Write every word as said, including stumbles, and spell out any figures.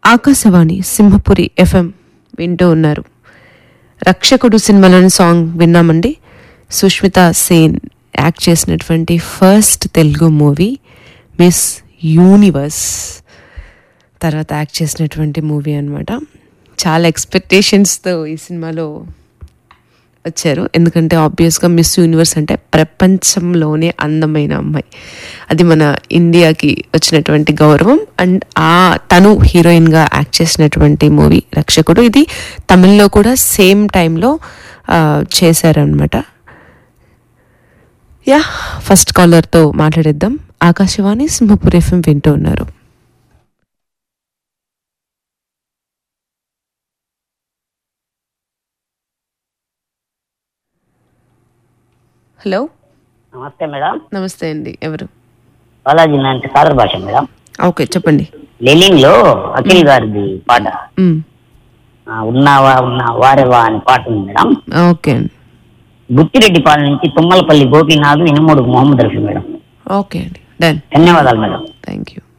Akashvani Simhapuri FM వింటూ ఉన్నారు. రక్షకుడు సినిమాలోని సాంగ్ విన్నామండి. సుష్మిత సేన్ యాక్ట్ చేసినటువంటి first Telugu movie miss universe తర్వాత యాక్ట్ చేసినటువంటి మూవీ అనమాట. చాలా ఎక్స్పెక్టేషన్స్తో ఈ సినిమాలో వచ్చారు. ఎందుకంటే ఆబ్వియస్గా మిస్ యూనివర్స్ అంటే ప్రపంచంలోనే అందమైన అమ్మాయి, అది మన ఇండియాకి వచ్చినటువంటి గౌరవం. అండ్ ఆ తను హీరోయిన్గా యాక్ట్ చేసినటువంటి మూవీ రక్షకుడు. ఇది తమిళ్లో కూడా సేమ్ టైంలో చేశారనమాట. యా ఫస్ట్ కాలర్తో మాట్లాడేద్దాం. ఆకాశవాణి సింహపూర్ ఎఫ్ఎం వింటూ ఉన్నారు. హలో, నమస్తే మేడం. నమస్తే అండి. ఎవరు? బాలాజీ అంటే సాదర్ భాష మేడం. ఓకే చెప్పండి. లెలింగ్ లో అఖిల్ గారిది పాట ఉన్నావా ఉన్నా వారేవా అని పాట ఉంది మేడం. ఓకే అండి. బుచ్చిరెడ్డిపాలెం నుంచి తుమ్మలపల్లి గోపీనాథ్ ఇనుమూడు మొహమ్మద్ రఫీ మేడం. ఓకే అండి, డన్. ధన్యవాదాలు మేడం. Thank you.